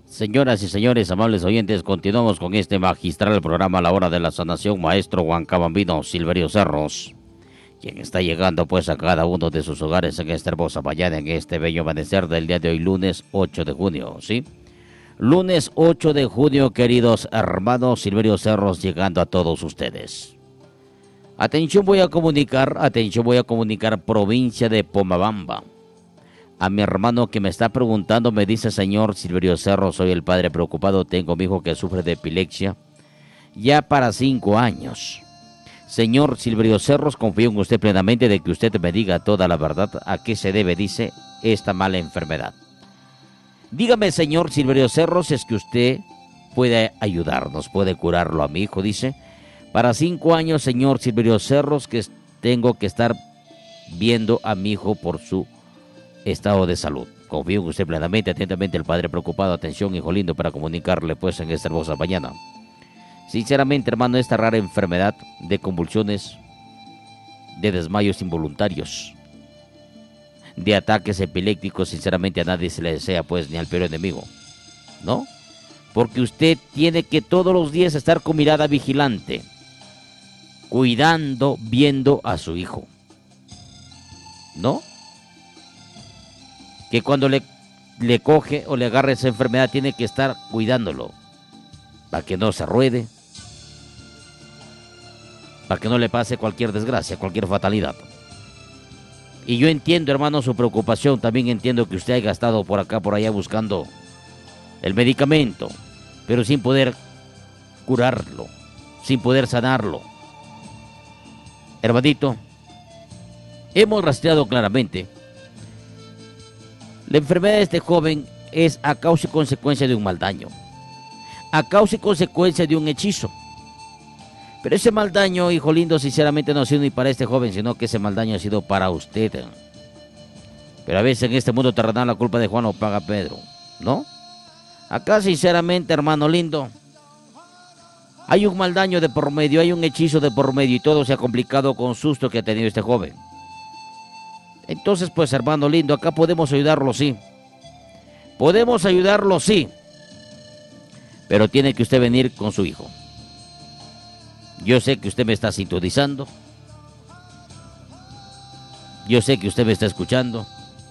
Señoras y señores, amables oyentes, continuamos con este magistral programa La Hora de la Sanación, maestro Huancabambino Silverio Cerros, quien está llegando pues a cada uno de sus hogares en esta hermosa mañana, en este bello amanecer del día de hoy, lunes 8 de junio, ¿sí? Lunes 8 de junio, queridos hermanos, Silverio Cerros llegando a todos ustedes. Atención, voy a comunicar, provincia de Pomabamba. A mi hermano que me está preguntando, me dice: señor Silverio Cerro, soy el padre preocupado, tengo a mi hijo que sufre de epilepsia ya para 5 años. Señor Silverio Cerros, confío en usted plenamente de que usted me diga toda la verdad, a qué se debe, dice, esta mala enfermedad. Dígame, señor Silverio Cerros, si es que usted puede ayudarnos, puede curarlo a mi hijo, dice. Para 5 años, señor Silverio Cerros, que tengo que estar viendo a mi hijo por su estado de salud. Confío en usted plenamente, atentamente el padre preocupado. Atención, hijo lindo, para comunicarle pues en esta hermosa mañana. Sinceramente, hermano, esta rara enfermedad de convulsiones, de desmayos involuntarios, de ataques epilépticos, sinceramente a nadie se le desea, pues, ni al peor enemigo, ¿no? Porque usted tiene que todos los días estar con mirada vigilante, cuidando, viendo a su hijo, ¿no? Que cuando le coge o le agarra esa enfermedad, tiene que estar cuidándolo, para que no se ruede, para que no le pase cualquier desgracia, cualquier fatalidad. Y yo entiendo, hermano, su preocupación. También entiendo que usted haya estado por acá, por allá buscando el medicamento, pero sin poder curarlo, sin poder sanarlo. Hermanito, hemos rastreado claramente. La enfermedad de este joven es a causa y consecuencia de un mal daño, a causa y consecuencia de un hechizo. Pero ese mal daño, hijo lindo, sinceramente no ha sido ni para este joven, sino que ese mal daño ha sido para usted. Pero a veces en este mundo terrenal la culpa de Juan lo paga Pedro, ¿no? Acá, sinceramente, hermano lindo, hay un mal daño de por medio, hay un hechizo de por medio, y todo se ha complicado con susto que ha tenido este joven. Entonces, pues, hermano lindo, acá podemos ayudarlo, sí. Podemos ayudarlo, sí. Pero tiene que usted venir con su hijo. Yo sé que usted me está sintonizando. Yo sé que usted me está escuchando.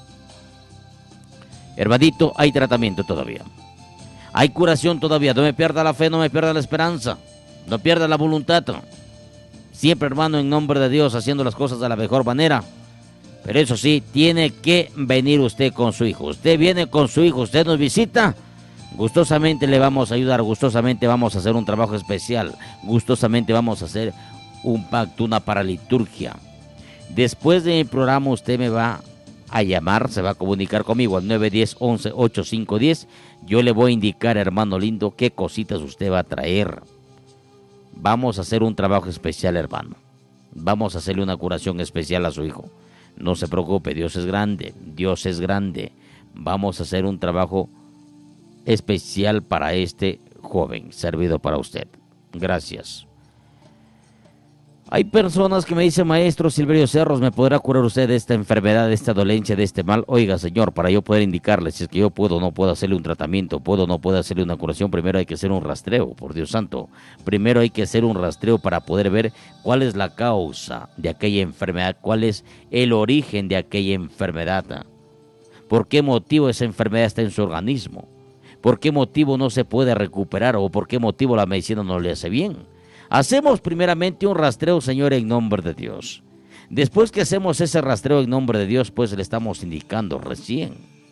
Hermanito, hay tratamiento todavía. Hay curación todavía. No me pierda la fe, no me pierda la esperanza. No pierda la voluntad. Siempre, hermano, en nombre de Dios, haciendo las cosas de la mejor manera. Pero eso sí, tiene que venir usted con su hijo. Usted viene con su hijo, usted nos visita. Gustosamente le vamos a ayudar, gustosamente vamos a hacer un trabajo especial, gustosamente vamos a hacer un pacto, una paraliturgia. Después de mi programa usted me va a llamar, se va a comunicar conmigo al 910-11-8510. Yo le voy a indicar, hermano lindo, qué cositas usted va a traer. Vamos a hacer un trabajo especial, hermano. Vamos a hacerle una curación especial a su hijo. No se preocupe, Dios es grande, Dios es grande. Vamos a hacer un trabajo especial para este joven, servido para usted. Gracias. Hay personas que me dicen: maestro Silverio Cerros, ¿me podrá curar usted de esta enfermedad, de esta dolencia, de este mal? Oiga, señor, para yo poder indicarle si es que yo puedo o no puedo hacerle un tratamiento, puedo o no puedo hacerle una curación, primero hay que hacer un rastreo, por Dios santo. Primero hay que hacer un rastreo para poder ver cuál es la causa de aquella enfermedad, cuál es el origen de aquella enfermedad. ¿Por qué motivo esa enfermedad está en su organismo? ¿Por qué motivo no se puede recuperar o por qué motivo la medicina no le hace bien? Hacemos primeramente un rastreo, señor, en nombre de Dios. Después que hacemos ese rastreo en nombre de Dios, pues le estamos indicando recién.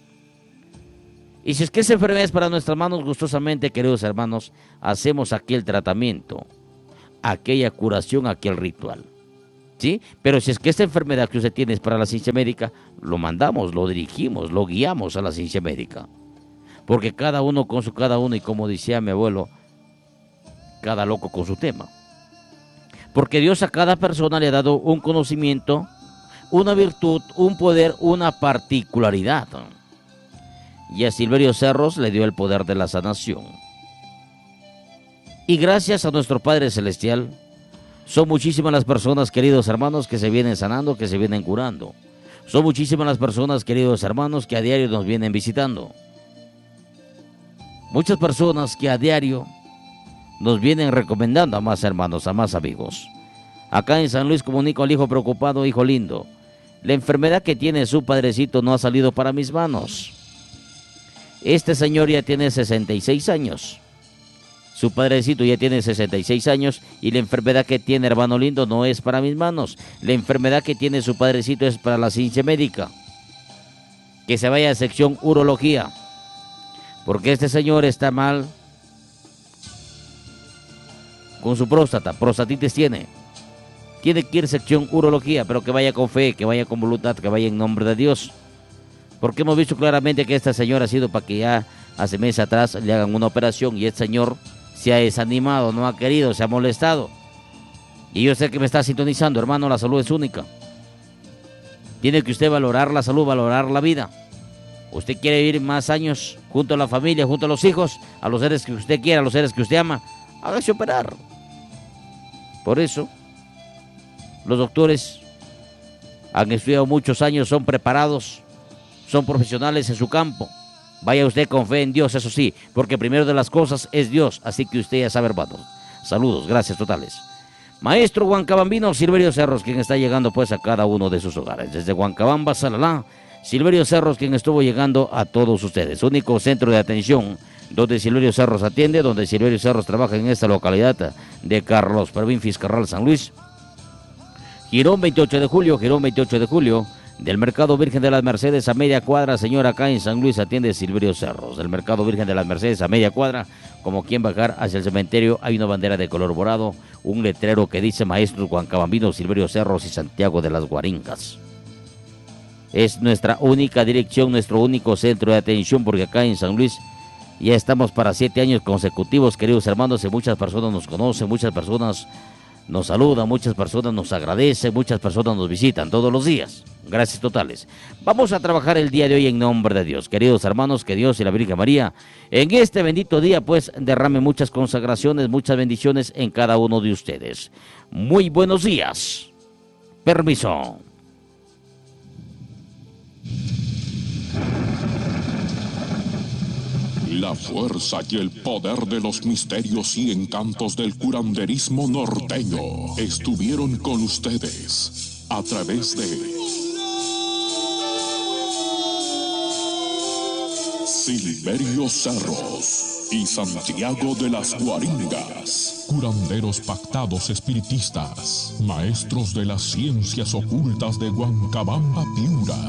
Y si es que esa enfermedad es para nuestras manos, gustosamente, queridos hermanos, hacemos aquel tratamiento, aquella curación, aquel ritual. ¿Sí? Pero si es que esta enfermedad que usted tiene es para la ciencia médica, lo mandamos, lo dirigimos, lo guiamos a la ciencia médica. Porque cada uno con su cada uno, y como decía mi abuelo, cada loco con su tema. Porque Dios a cada persona le ha dado un conocimiento, una virtud, un poder, una particularidad. Y a Silverio Cerros le dio el poder de la sanación. Y gracias a nuestro Padre Celestial, son muchísimas las personas, queridos hermanos, que se vienen sanando, que se vienen curando. Son muchísimas las personas, queridos hermanos, que a diario nos vienen visitando. Muchas personas que a diario nos vienen recomendando a más hermanos, a más amigos. Acá en San Luis comunico al hijo preocupado: hijo lindo, la enfermedad que tiene su padrecito no ha salido para mis manos. Este señor ya tiene 66 años. Su padrecito ya tiene 66 años y la enfermedad que tiene, hermano lindo, no es para mis manos. La enfermedad que tiene su padrecito es para la ciencia médica. Que se vaya a sección urología, porque este señor está mal con su próstata, prostatitis tiene. Tiene que ir a sección urología, pero que vaya con fe, que vaya con voluntad, que vaya en nombre de Dios. Porque hemos visto claramente que esta señora ha sido para que ya hace meses atrás le hagan una operación y este señor se ha desanimado, no ha querido, se ha molestado. Y yo sé que me está sintonizando, hermano, la salud es única. Tiene que usted valorar la salud, valorar la vida. Usted quiere vivir más años junto a la familia, junto a los hijos, a los seres que usted quiera, a los seres que usted ama, hágase operar. Por eso, los doctores han estudiado muchos años, son preparados, son profesionales en su campo. Vaya usted con fe en Dios, eso sí, porque primero de las cosas es Dios, así que usted ya sabe, hermano. Saludos, gracias totales. Maestro Huancabambino Silverio Cerros, quien está llegando pues a cada uno de sus hogares. Desde Huancabamba, Salalá, Silverio Cerros, quien estuvo llegando a todos ustedes. Único centro de atención donde Silverio Cerros atiende, donde Silverio Cerros trabaja en esta localidad de Carlos Pervín Fiscarral, San Luis. Girón 28 de julio, Girón 28 de julio, del Mercado Virgen de las Mercedes a media cuadra, señor, acá en San Luis atiende Silverio Cerros. Del Mercado Virgen de las Mercedes a media cuadra, como quien bajar hacia el cementerio, hay una bandera de color morado, un letrero que dice Maestro Huancabambino Silverio Cerros y Santiago de las Guaringas. Es nuestra única dirección, nuestro único centro de atención, porque acá en San Luis ya estamos para 7 años consecutivos, queridos hermanos, y muchas personas nos conocen, muchas personas nos saludan, muchas personas nos agradecen, muchas personas nos visitan todos los días. Gracias totales. Vamos a trabajar el día de hoy en nombre de Dios. Queridos hermanos, que Dios y la Virgen María en este bendito día pues derrame muchas consagraciones, muchas bendiciones en cada uno de ustedes. Muy buenos días. Permiso. La fuerza y el poder de los misterios y encantos del curanderismo norteño estuvieron con ustedes a través de Silverio Cerros y Santiago de las Guaringas, curanderos pactados espiritistas, maestros de las ciencias ocultas de Huancabamba, Piura.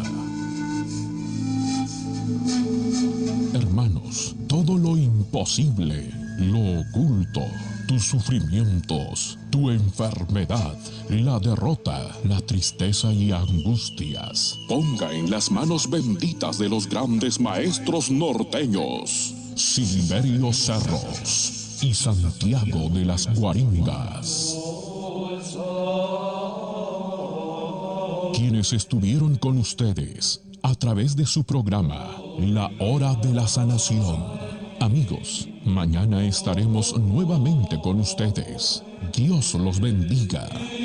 Hermanos, todo lo imposible, lo oculto, tus sufrimientos, tu enfermedad, la derrota, la tristeza y angustias, ponga en las manos benditas de los grandes maestros norteños, Silverio Cerros y Santiago de las Guaringas, quienes estuvieron con ustedes a través de su programa La Hora de la Sanación. Amigos, mañana estaremos nuevamente con ustedes. Dios los bendiga.